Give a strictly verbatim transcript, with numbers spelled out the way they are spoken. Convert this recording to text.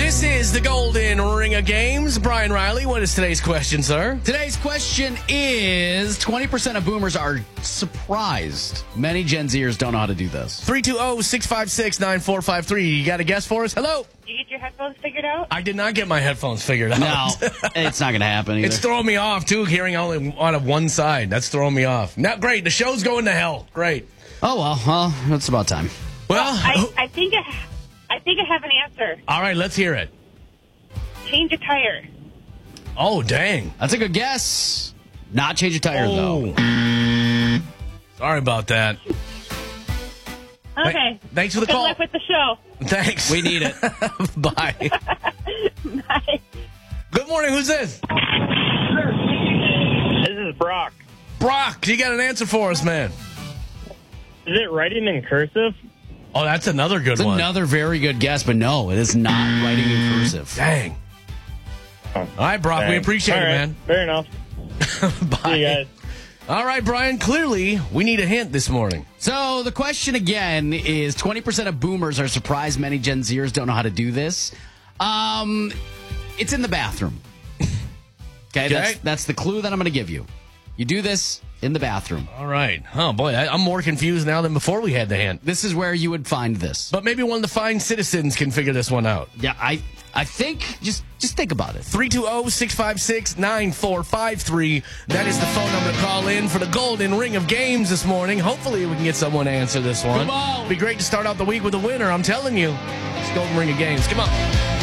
This is the Golden Ring of Games. Brian Riley, what is today's question, sir? Today's question is twenty percent of boomers are surprised many Gen Zers don't know how to do this. three two zero, six five six, nine four five three. You got a guess for us? Hello? Did you get your headphones figured out? I did not get my headphones figured out. No, it's not going to happen either. It's throwing me off, too, hearing only on of one side. That's throwing me off. Not great. The show's going to hell. Great. Oh, well, well, it's about time. Well, I, I think I, I think I have an answer. all right, let's hear it. Change a tire. Oh, dang. That's a good guess. Not change a tire, though. Oh. Sorry about that. Okay. Thanks for the Good call. luck with the show. Thanks. We need it. Bye. Bye. Good morning. Who's this? This is Brock. Brock, you got an answer for us, man. Is it writing in cursive? Oh, that's another good It's one. another very good guess, but no, it is not writing in cursive. Dang. Oh, All right, Brock, we dang. appreciate All it, right, man. Fair enough. Bye. See you guys. All right, Brian, clearly we need a hint this morning. So the question again is twenty percent of boomers are surprised many Gen Zers don't know how to do this. Um, it's in the bathroom. Okay, Okay. That's, that's the clue that I'm going to give you. You do this in the bathroom. All right. Oh, boy, I, I'm more confused now than before we had the hint. This is where you would find this. But maybe one of the fine citizens can figure this one out. Yeah, I I think, just just think about it. three two zero, six five six, nine four five three. That is the phone number to call in for the Golden Ring of Games this morning. Hopefully we can get someone to answer this one. Come on. It'd be great to start out the week with a winner, I'm telling you. It's Golden Ring of Games. Come on.